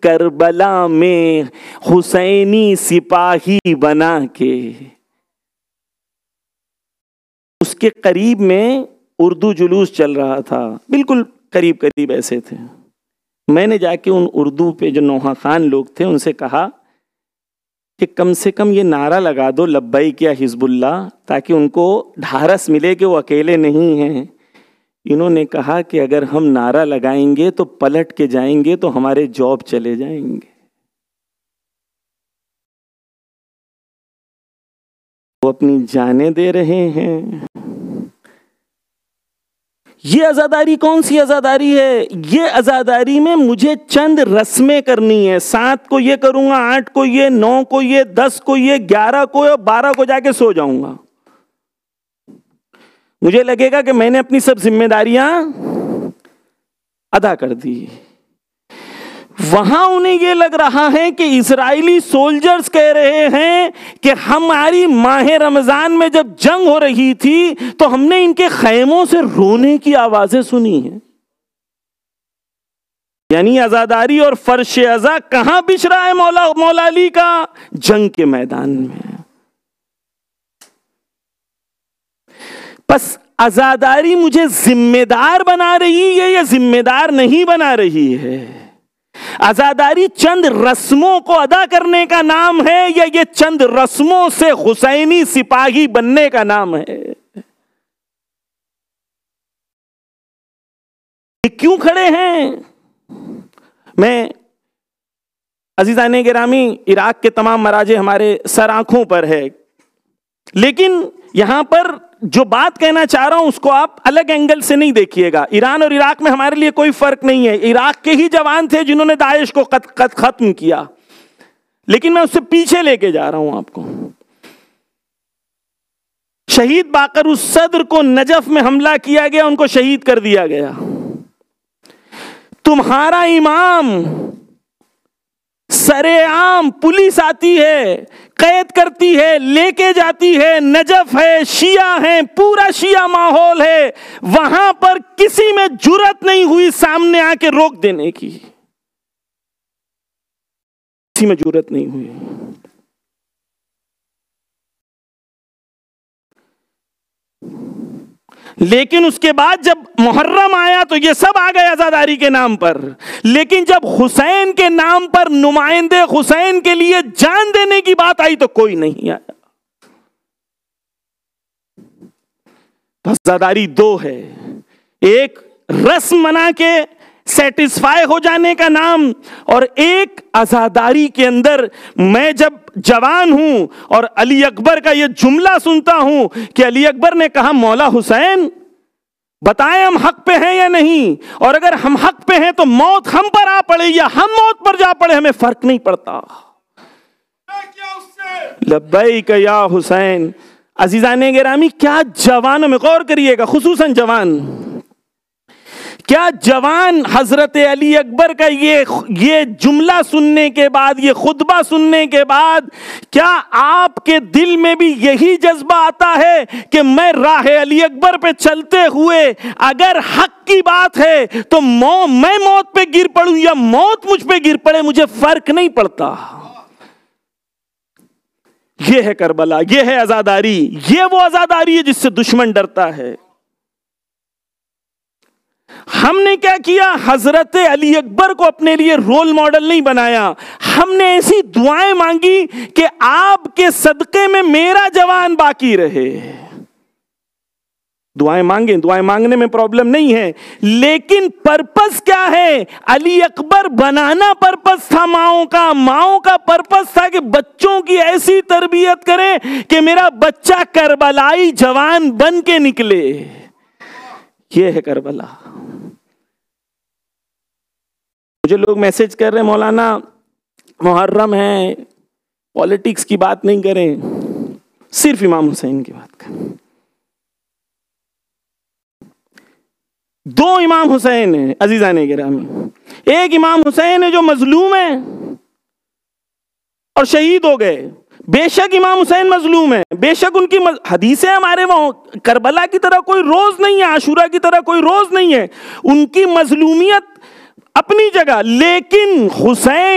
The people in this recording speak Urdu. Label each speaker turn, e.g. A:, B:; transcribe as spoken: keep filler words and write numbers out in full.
A: کربلا میں حسینی سپاہی بنا کے. اس کے قریب میں اردو جلوس چل رہا تھا، بالکل قریب قریب ایسے تھے. میں نے جا کے ان اردو پہ جو نوحہ خان لوگ تھے ان سے کہا کہ کم سے کم یہ نعرہ لگا دو لبیک یا حزب اللہ، تاکہ ان کو ڈھارس ملے کہ وہ اکیلے نہیں ہیں. انہوں نے کہا کہ اگر ہم نعرہ لگائیں گے تو پلٹ کے جائیں گے تو ہمارے جاب چلے جائیں گے. وہ اپنی جانیں دے رہے ہیں. یہ عزاداری کون سی عزاداری ہے؟ یہ عزاداری میں مجھے چند رسمیں کرنی ہے. سات کو یہ کروں گا، آٹھ کو یہ، نو کو یہ، دس کو یہ، گیارہ کو اور بارہ کو جا کے سو جاؤں گا. مجھے لگے گا کہ میں نے اپنی سب ذمہ داریاں ادا کر دی. وہاں انہیں یہ لگ رہا ہے کہ اسرائیلی سولجرز کہہ رہے ہیں کہ ہماری ماہ رمضان میں جب جنگ ہو رہی تھی تو ہم نے ان کے خیموں سے رونے کی آوازیں سنی ہیں. یعنی عزاداری اور فرش عزا کہاں بچھ رہا ہے مولا مولا علی کا؟ جنگ کے میدان میں. بس عزاداری مجھے ذمہ دار بنا رہی ہے یا ذمہ دار نہیں بنا رہی ہے؟ عزاداری چند رسموں کو ادا کرنے کا نام ہے یا یہ چند رسموں سے حسینی سپاہی بننے کا نام ہے؟ یہ کیوں کھڑے ہیں؟ میں عزیزان گرامی، عراق کے تمام مراجع ہمارے سر آنکھوں پر ہے، لیکن یہاں پر جو بات کہنا چاہ رہا ہوں اس کو آپ الگ اینگل سے نہیں دیکھیے گا. ایران اور عراق میں ہمارے لیے کوئی فرق نہیں ہے. عراق کے ہی جوان تھے جنہوں نے داعش کو قط قط ختم کیا، لیکن میں اس سے پیچھے لے کے جا رہا ہوں آپ کو. شہید باقر الصدر کو نجف میں حملہ کیا گیا، ان کو شہید کر دیا گیا. تمہارا امام سرے عام پولیس آتی ہے، قید کرتی ہے، لے کے جاتی ہے. نجف ہے، شیعہ ہیں، پورا شیعہ ماحول ہے، وہاں پر کسی میں جرأت نہیں ہوئی سامنے آ کے روک دینے کی. کسی میں جرأت نہیں ہوئی. لیکن اس کے بعد جب محرم آیا تو یہ سب آ گئے عزاداری کے نام پر. لیکن جب حسین کے نام پر نمائندے حسین کے لیے جان دینے کی بات آئی تو کوئی نہیں آیا. عزاداری دو ہے، ایک رسم بنا کے سیٹسفائی ہو جانے کا نام، اور ایک عزاداری کے اندر میں جب جوان ہوں اور علی اکبر کا یہ جملہ سنتا ہوں کہ علی اکبر نے کہا مولا حسین بتائیں ہم حق پہ ہیں یا نہیں، اور اگر ہم حق پہ ہیں تو موت ہم پر آ پڑے یا ہم موت پر جا پڑے ہمیں فرق نہیں پڑتا. لبیک یا حسین. عزیزان گرامی، کیا جوانوں میں غور کریے گا، خصوصاً جوان، کیا جوان حضرت علی اکبر کا یہ یہ جملہ سننے کے بعد، یہ خطبہ سننے کے بعد، کیا آپ کے دل میں بھی یہی جذبہ آتا ہے کہ میں راہ علی اکبر پہ چلتے ہوئے اگر حق کی بات ہے تو میں موت پہ گر پڑوں یا موت مجھ پہ گر پڑے مجھے فرق نہیں پڑتا؟ یہ ہے کربلا، یہ ہے عزاداری. یہ وہ عزاداری ہے جس سے دشمن ڈرتا ہے. ہم نے کیا کیا؟ حضرت علی اکبر کو اپنے لیے رول ماڈل نہیں بنایا. ہم نے ایسی دعائیں مانگی کہ آپ کے صدقے میں میرا جوان باقی رہے. دعائیں مانگیں، دعائیں مانگنے میں پرابلم نہیں ہے، لیکن پرپس کیا ہے؟ علی اکبر بنانا پرپس تھا ماؤں کا. ماؤں کا پرپس تھا کہ بچوں کی ایسی تربیت کریں کہ میرا بچہ کربلائی جوان بن کے نکلے. یہ ہے کربلا. مجھے لوگ میسج کر رہے ہیں مولانا محرم ہے، پالیٹکس کی بات نہیں کریں، صرف امام حسین کی بات کریں. دو امام حسین ہیں عزیزان گرامی. ایک امام حسین ہے جو مظلوم ہے اور شہید ہو گئے. بے شک امام حسین مظلوم ہے، بے شک ان کی حدیثیں ہمارے وہاں کربلا کی طرح کوئی روز نہیں ہے، عاشورہ کی طرح کوئی روز نہیں ہے. ان کی مظلومیت اپنی جگہ، لیکن حسین